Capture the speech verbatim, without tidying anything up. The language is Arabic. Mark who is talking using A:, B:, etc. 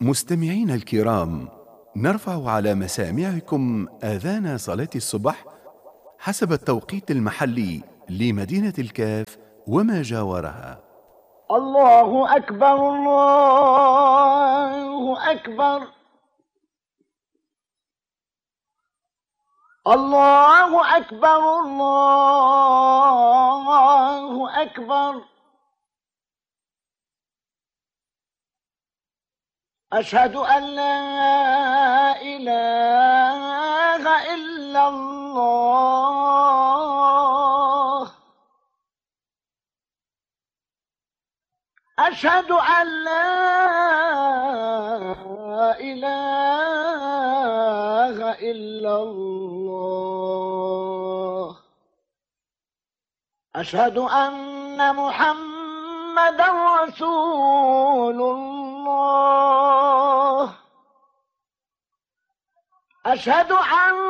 A: مستمعينا الكرام، نرفع على مسامعكم آذان صلاة الصبح حسب التوقيت المحلي لمدينة الكاف وما جاورها.
B: الله أكبر الله أكبر الله أكبر الله أكبر أشهد أن لا إله إلا الله أشهد أن لا إله إلا الله أشهد أن محمدا رسول الله أشهد أن